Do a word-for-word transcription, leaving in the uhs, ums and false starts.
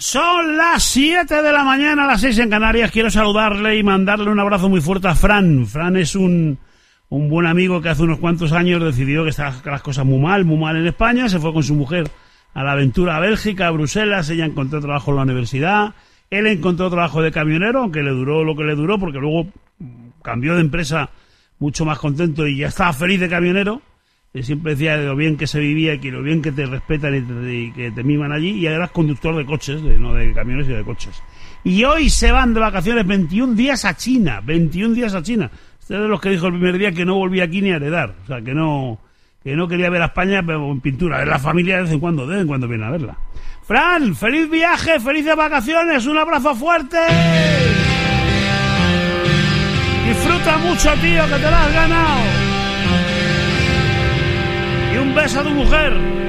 Son las siete de la mañana, las seis en Canarias. Quiero saludarle y mandarle un abrazo muy fuerte a Fran. Fran es un, un buen amigo que hace unos cuantos años decidió que estaban las cosas muy mal, muy mal en España. Se fue con su mujer a la aventura a Bélgica, a Bruselas. Ella encontró trabajo en la universidad. Él encontró trabajo de camionero, aunque le duró lo que le duró, porque luego cambió de empresa mucho más contento y ya estaba feliz de camionero. Él siempre decía de lo bien que se vivía y que lo bien que te respetan y, te, y que te miman allí, y ahora es conductor de coches, de, no de camiones, sino de coches. Y hoy se van de vacaciones veintiún días a China, veintiún días a China. Este es de los que dijo el primer día que no volvía aquí ni a heredar, o sea, que no que no quería ver a España pero en pintura, ver la familia de vez en cuando, de vez en cuando viene a verla. Fran, feliz viaje, felices vacaciones, un abrazo fuerte. Disfruta mucho, tío, que te lo has ganado. Y un beso a tu mujer.